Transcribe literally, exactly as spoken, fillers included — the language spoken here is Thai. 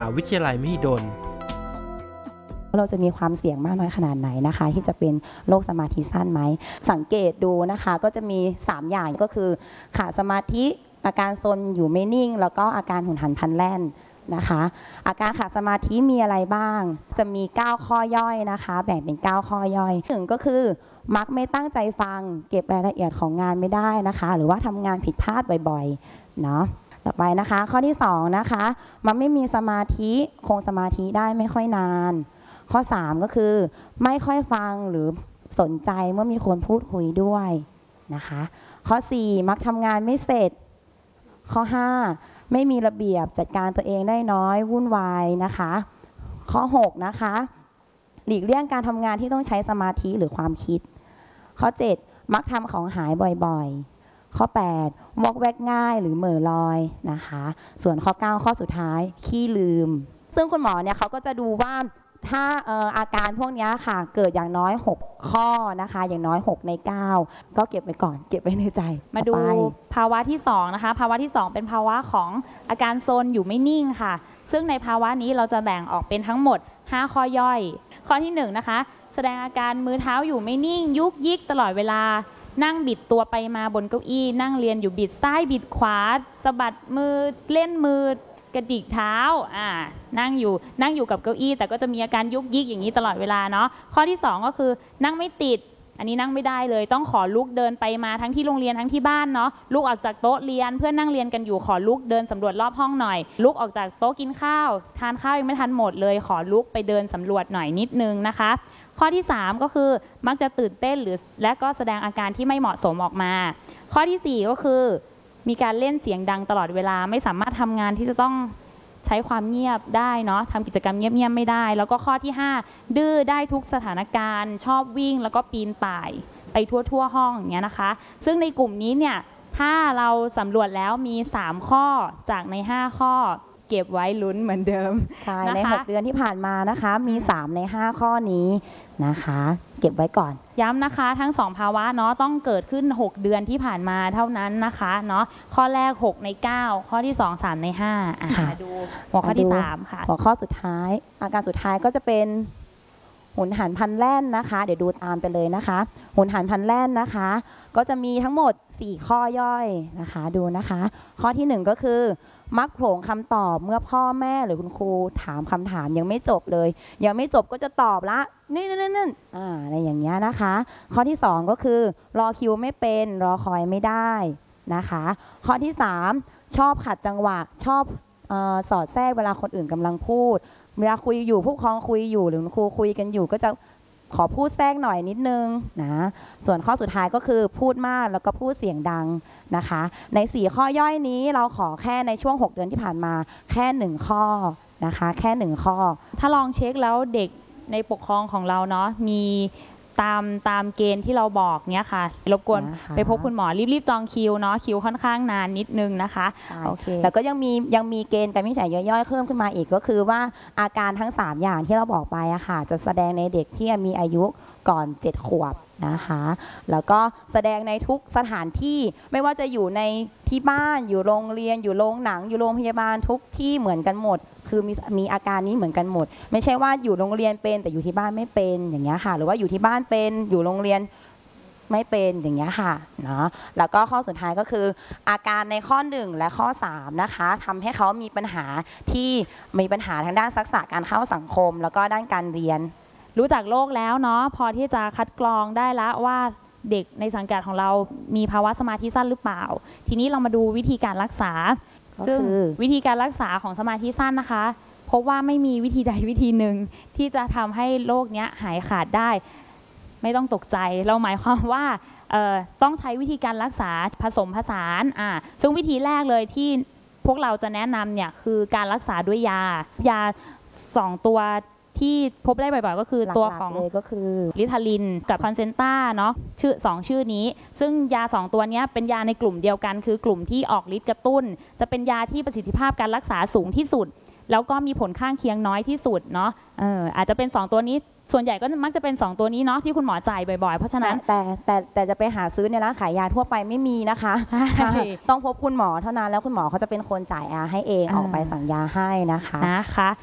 วิทยาลัยมหิดลเราจะมีความเสี่ยงมากน้อยขนาดไหนนะคะที่จะเป็นโรคสมาธิสั้นไหมสังเกตดูนะคะก็จะมีสามอย่างก็คือขาดสมาธิอาการซนอยู่ไม่นิ่งแล้วก็อาการหุนหันพลันแล่นนะคะอาการขาดสมาธิมีอะไรบ้างจะมีเก้าข้อย่อยนะคะแบ่งเป็นเก้าข้อย่อยหนึ่งก็คือมักไม่ตั้งใจฟังเก็บรายละเอียดของงานไม่ได้นะคะหรือว่าทำงานผิดพลาดบ่อยๆเนาะต่อไปนะคะข้อที่สองนะคะมันไม่มีสมาธิคงสมาธิได้ไม่ค่อยนานข้อสามก็คือไม่ค่อยฟังหรือสนใจเมื่อมีคนพูดคุยด้วยนะคะข้อสี่มักทำงานไม่เสร็จข้อห้าไม่มีระเบียบจัดการตัวเองได้น้อยวุ่นวายนะคะข้อหกนะคะหลีกเลี่ยงการทำงานที่ต้องใช้สมาธิหรือความคิดข้อเจ็ดมักทำของหายบ่อยๆข้อแปดวอกแวกง่ายหรือเหม่อลอยนะคะส่วนข้อเก้าข้อสุดท้ายขี้ลืมซึ่งคุณหมอเนี่ยเขาก็จะดูว่าถ้าเอ่ออาการพวกนี้ค่ะเกิดอย่างน้อยหกข้อนะคะอย่างน้อยหกในเก้าก็เก็บไว้ก่อนเก็บไว้ในใจมาดูภาวะที่สองนะคะภาวะที่สองเป็นภาวะของอาการโซนอยู่ไม่นิ่งค่ะซึ่งในภาวะนี้เราจะแบ่งออกเป็นทั้งหมดห้าข้อย่อยข้อที่หนึ่งนะคะแสดงอาการมือเท้าอยู่ไม่นิ่งยุกยิกตลอดเวลานั่งบิดตัวไปมาบนเก้าอี้นั่งเรียนอยู่บิดซ้ายบิดขวาสะบัดมือเล่นมือกระดิกเท้าอ่านั่งอยู่นั่งอยู่กับเก้าอี้แต่ก็จะมีอาการยุกยิกอย่างนี้ตลอดเวลาเนาะข้อที่สองก็คือนั่งไม่ติดอันนี้นั่งไม่ได้เลยต้องขอลุกเดินไปมาทั้งที่โรงเรียนทั้งที่บ้านเนาะลุกออกจากโต๊ะเรียนเพื่อนนั่งเรียนกันอยู่ขอลุกเดินสำรวจรอบห้องหน่อยลุกออกจากโต๊ะกินข้าวทานข้าวยังไม่ทันหมดเลยขอลุกไปเดินสำรวจหน่อยนิดนึงนะคะข้อที่สามก็คือมักจะตื่นเต้นหรือและก็แสดงอาการที่ไม่เหมาะสมออกมาข้อที่สี่ก็คือมีการเล่นเสียงดังตลอดเวลาไม่สามารถทำงานที่จะต้องใช้ความเงียบได้เนาะทำกิจกรรมเงียบๆไม่ได้แล้วก็ข้อที่ห้าดื้อได้ทุกสถานการณ์ชอบวิ่งแล้วก็ปีนป่ายไปทั่วๆห้องอย่างเงี้ยนะคะซึ่งในกลุ่มนี้เนี่ยถ้าเราสำรวจแล้วมีสามข้อจากในห้าข้อเก็บไว้ลุ้นเหมือนเดิมใช่ในหกเดือนที่ผ่านมานะคะมีสามในห้าข้อนี้นะคะเก็บไว้ก่อนย้ำนะคะทั้งสองภาวะเนาะต้องเกิดขึ้นหกเดือนที่ผ่านมาเท่านั้นนะคะเนาะข้อแรกหกในเก้าข้อที่สอง สามในห้าอ่ะมาดูหัวข้อที่สามค่ะหัวข้อสุดท้ายอาการสุดท้ายก็จะเป็นหุนหันพลันแล่นนะคะเดี๋ยวดูตามไปเลยนะคะหุนหันพลันแล่นนะคะก็จะมีทั้งหมดสี่ข้อย่อยนะคะดูนะคะข้อที่หนึ่งก็คือมักโผล่คำตอบเมื่อพ่อแม่หรือคุณครูถามคำถามยังไม่จบเลยยังไม่จบก็จะตอบละนี่นี่นี่อ่าอะไรอย่างเงี้ยนะคะข้อที่สองก็คือรอคิวไม่เป็นรอคอยไม่ได้นะคะข้อที่สามชอบขัดจังหวะชอบเอ่อสอดแทรกเวลาคนอื่นกำลังพูดเวลาคุยอยู่ผู้ปกครองคุยอยู่หรือครูคุยกันอยู่ก็จะขอพูดแทรกหน่อยนิดนึงนะส่วนข้อสุดท้ายก็คือพูดมากแล้วก็พูดเสียงดังนะคะในสี่ข้อย่อยนี้เราขอแค่ในช่วงหกเดือนที่ผ่านมาแค่หนึ่งข้อนะคะแค่หนึ่งข้อถ้าลองเช็คแล้วเด็กในปกครองของเราเนาะมีตามตามเกณฑ์ที่เราบอกเนี้ยค่ะรบกวนไปพบคุณหมอรีบๆจองคิวเนาะคิวค่อนข้างนานนิดนึงนะคะโอเคแล้วก็ยังมียังมีเกณฑ์การวินิจฉัยย่อยๆเพิ่มขึ้นมาอีกก็คือว่าอาการทั้งสามอย่างที่เราบอกไปอะค่ะจะแสดงในเด็กที่มีอายุก่อนเจ็ดขวบนะคะแล้วก็แสดงในทุกสถานที่ไม่ว่าจะอยู่ในที่บ้านอยู่โรงเรียนอยู่โรงหนังอยู่โรงพยาบาลทุกที่เหมือนกันหมดคือมีมีอาการนี้เหมือนกันหมดไม่ใช่ว่าอยู่โรงเรียนเป็นแต่อยู่ที่บ้านไม่เป็นอย่างเงี้ยค่ะหรือว่าอยู่ที่บ้านเป็นอยู่โรงเรียนไม่เป็นอย่างเงี้ยค่ะเนาะแล้วก็ข้อสุดท้ายก็คืออาการในข้อหนึ่งและข้อสามนะคะทำให้เขามีปัญหาที่มีปัญหาทางด้านทักษะการเข้าสังคมแล้วก็ด้านการเรียนรู้จักโรคแล้วเนาะพอที่จะคัดกรองได้แล้วว่าเด็กในสังกัดของเรามีภาวะสมาธิสั้นหรือเปล่าทีนี้เรามาดูวิธีการรักษาซึ่งวิธีการรักษาของสมาธิสั้นนะคะพบว่าไม่มีวิธีใดวิธีหนึ่งที่จะทำให้โรคนี้หายขาดได้ไม่ต้องตกใจเราหมายความว่าต้องใช้วิธีการรักษาผสมผสานอ่าซึ่งวิธีแรกเลยที่พวกเราจะแนะนำเนี่ยคือการรักษาด้วยยายาสองตัวที่พบได้บ่อยๆก็คือตัวของก็คือลิทาลินกับคอนเซนต้าเนาะชื่อสองชื่อนี้ซึ่งยาสองตัวนี้เป็นยาในกลุ่มเดียวกันคือกลุ่มที่ออกฤทธิ์กระตุ้นจะเป็นยาที่ประสิทธิภาพการรักษาสูงที่สุดแล้วก็มีผลข้างเคียงน้อยที่สุดเนาะเอออาจจะเป็นสองตัวนี้ส่วนใหญ่ก็มักจะเป็นสองตัวนี้เนาะที่คุณหมอจ่ายบ่อยๆเพราะฉะนั้นแต่แต่แต่แต่จะไปหาซื้อในร้านขายยาทั่วไปไม่มีนะคะใช่ต้องพบคุณหมอเท่านั้นแล้วคุณหมอเขาจะเป็นคนจ่ายยาให้เองอ่าออกไปสั่งยาให้นะคะนะคะ